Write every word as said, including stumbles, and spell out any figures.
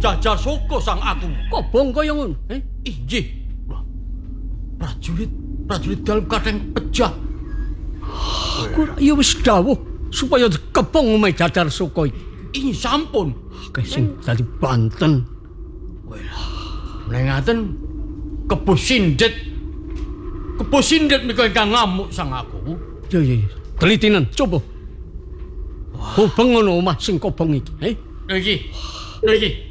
jajar soko sang aku. Kobong kaya ngono, eh? Inggih. Prajurit, prajurit dalam kadang pejah. Aku ya wis dawuh supaya dikepung omahe jajar soko iki. Ini sampun. Kesing dadi Banten. Menengaten kebo sindet. Kebo sindet menika ingkang ngamuk sang aku. Ya ya ya. Telitinan coba. Hubeng ngono omah sing kobong iki, eh? Lho iki. Lho iki.